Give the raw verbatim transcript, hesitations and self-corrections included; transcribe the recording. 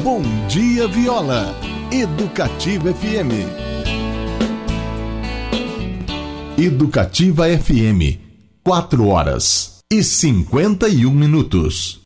Bom Dia Viola, Educativa F M. Educativa F M, quatro horas e cinquenta e um minutos.